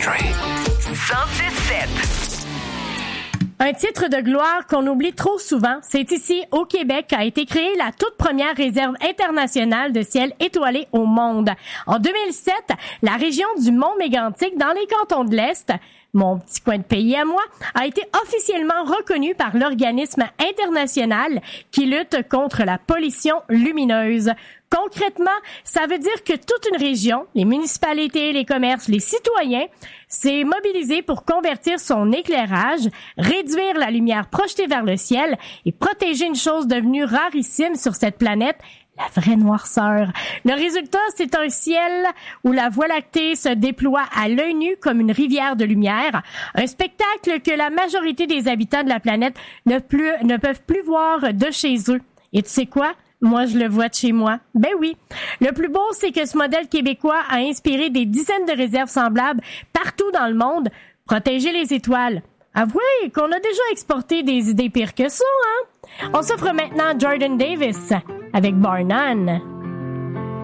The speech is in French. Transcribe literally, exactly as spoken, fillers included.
Country. cent six sept. Un titre de gloire qu'on oublie trop souvent, c'est ici, au Québec, qu'a été créée la toute première réserve internationale de ciel étoilé au monde. En deux mille sept, la région du Mont-Mégantic, dans les cantons de l'Est, mon petit coin de pays à moi, a été officiellement reconnue par l'organisme international qui lutte contre la pollution lumineuse. Concrètement, ça veut dire que toute une région, les municipalités, les commerces, les citoyens, s'est mobilisé pour convertir son éclairage, réduire la lumière projetée vers le ciel et protéger une chose devenue rarissime sur cette planète, la vraie noirceur. Le résultat, c'est un ciel où la Voie lactée se déploie à l'œil nu comme une rivière de lumière. Un spectacle que la majorité des habitants de la planète ne, plus, ne peuvent plus voir de chez eux. Et tu sais quoi? Moi, je le vois de chez moi. Ben oui. Le plus beau, c'est que ce modèle québécois a inspiré des dizaines de réserves semblables partout dans le monde. Protéger les étoiles. Avouez qu'on a déjà exporté des idées pires que ça, hein? On s'offre maintenant Jordan Davis avec Bar None.